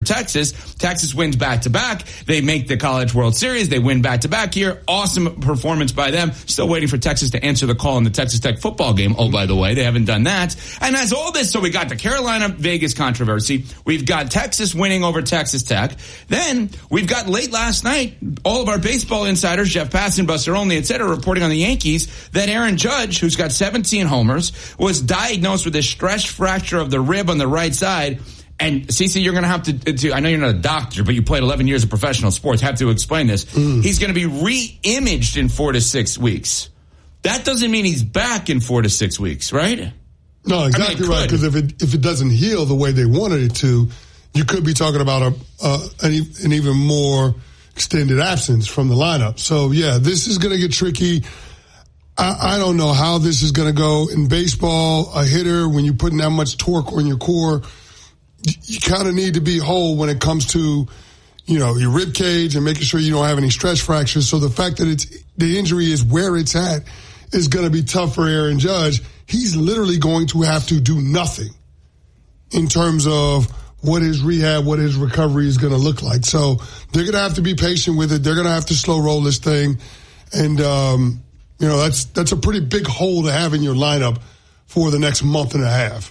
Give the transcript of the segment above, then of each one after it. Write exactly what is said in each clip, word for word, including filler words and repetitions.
Texas. Texas wins back-to-back. They make the College World Series. They win back-to-back here. Awesome performance by them. Still waiting for Texas to answer the call in the Texas Tech football game. Oh, by the way, they haven't done that. And as all this, so we got the Carolina-Vegas controversy. We've got Texas winning over Texas Tech. Then we've got late last night, all of our baseball insiders, Jeff Passan, Buster Olney, et cetera, reporting on the Yankees that Aaron Judge, who's got seventeen homers, was diagnosed with a stress fracture of the rib on the right side. And Cece, you're going to have to, to, I know you're not a doctor, but you played eleven years of professional sports, have to explain this. Mm. He's going to be re-imaged in four to six weeks. That doesn't mean he's back in four to six weeks, right? No, exactly I mean, right. Because if it if it doesn't heal the way they wanted it to, you could be talking about a uh, an, an even more extended absence from the lineup. So yeah, this is going to get tricky. I, I don't know how this is going to go in baseball. A hitter, when you're putting that much torque on your core, you, you kind of need to be whole when it comes to, you know, your rib cage and making sure you don't have any stress fractures. So the fact that it's the injury is where it's at is going to be tough for Aaron Judge. He's literally going to have to do nothing in terms of what his rehab, what his recovery is going to look like. So they're going to have to be patient with it. They're going to have to slow roll this thing. And, um, you know, that's that's a pretty big hole to have in your lineup for the next month and a half.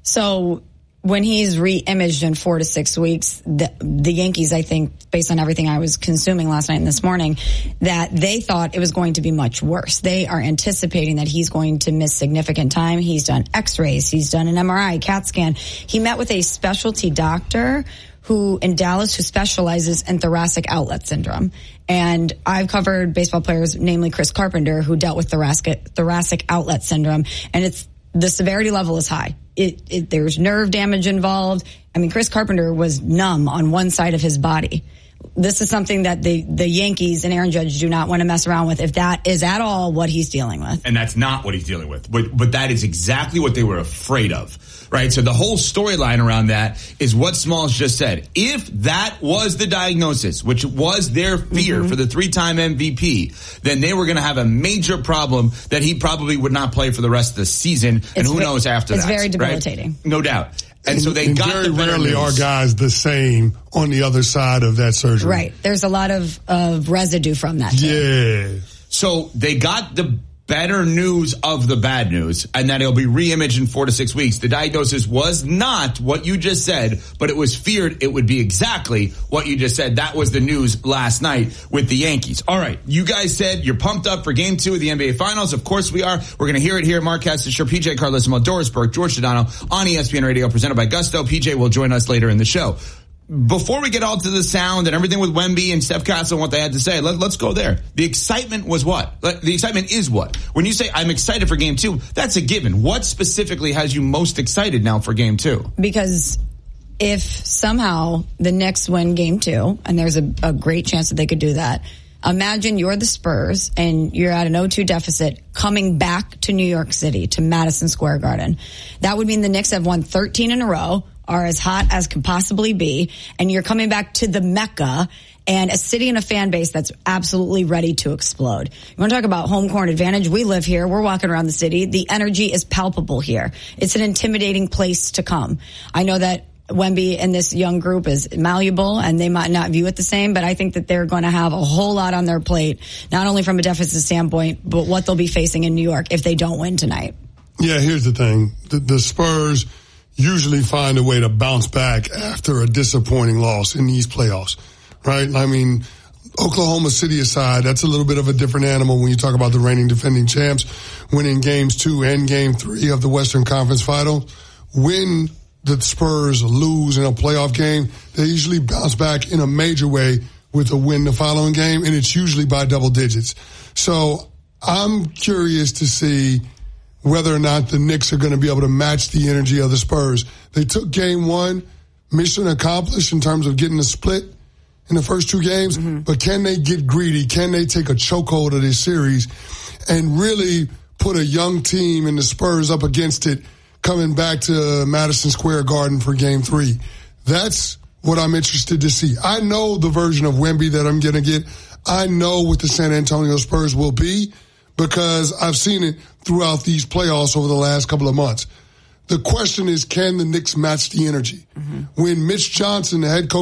So when he's re-imaged in four to six weeks, the, the Yankees, I think, based on everything I was consuming last night and this morning, that they thought it was going to be much worse. They are anticipating that he's going to miss significant time. He's done x-rays. He's done an M R I, CAT scan. He met with a specialty doctor who in Dallas who specializes in thoracic outlet syndrome. And I've covered baseball players, namely Chris Carpenter, who dealt with thoracic, thoracic outlet syndrome. And it's the severity level is high. It, it, there's nerve damage involved. I mean, Chris Carpenter was numb on one side of his body. This is something that the, the Yankees and Aaron Judge do not want to mess around with if that is at all what he's dealing with. And that's not what he's dealing with. But, but that is exactly what they were afraid of, right? So the whole storyline around that is what Smalls just said. If that was the diagnosis, which was their fear mm-hmm. for the three-time M V P, then they were going to have a major problem that he probably would not play for the rest of the season. And it's who ve- knows after it's that. It's very debilitating. Right? No doubt. And, and so they and got very the rarely news. are guys the same on the other side of that surgery. Right. There's a lot of, of residue from that. Too. Yeah. So they got the better news of the bad news, and that it'll be re-imaged in four to six weeks. The diagnosis was not what you just said, but it was feared it would be exactly what you just said. That was the news last night with the Yankees. All right, you guys said you're pumped up for Game two of the N B A Finals. Of course we are. We're going to hear it here. Mark Castor, P J Carlesimo, Doris Burke, George Sedano on E S P N Radio, presented by Gusto. P J will join us later in the show. Before we get all to the sound and everything with Wemby and Steph Castle and what they had to say, let, let's go there. The excitement was what? The excitement is what? When you say, I'm excited for Game two, that's a given. What specifically has you most excited now for Game two? Because if somehow the Knicks win Game two, and there's a, a great chance that they could do that, imagine you're the Spurs and you're at an oh two deficit coming back to New York City, to Madison Square Garden. That would mean the Knicks have won thirteen in a row, are as hot as can possibly be, and you're coming back to the Mecca and a city and a fan base that's absolutely ready to explode. You want to talk about home court advantage? We live here. We're walking around the city. The energy is palpable here. It's an intimidating place to come. I know that Wemby and this young group is malleable and they might not view it the same, but I think that they're going to have a whole lot on their plate, not only from a deficit standpoint, but what they'll be facing in New York if they don't win tonight. Yeah, here's the thing. The, the Spurs usually find a way to bounce back after a disappointing loss in these playoffs, right? I mean, Oklahoma City aside, that's a little bit of a different animal when you talk about the reigning defending champs winning games two and game three of the Western Conference Final. When the Spurs lose in a playoff game, they usually bounce back in a major way with a win the following game, and it's usually by double digits. So I'm curious to see whether or not the Knicks are going to be able to match the energy of the Spurs. They took game one, mission accomplished in terms of getting a split in the first two games, mm-hmm. but can they get greedy? Can they take a chokehold of this series and really put a young team in the Spurs up against it coming back to Madison Square Garden for game three? That's what I'm interested to see. I know the version of Wemby that I'm going to get. I know what the San Antonio Spurs will be, because I've seen it throughout these playoffs over the last couple of months. The question is, can the Knicks match the energy? Mm-hmm. When Mitch Johnson, the head coach,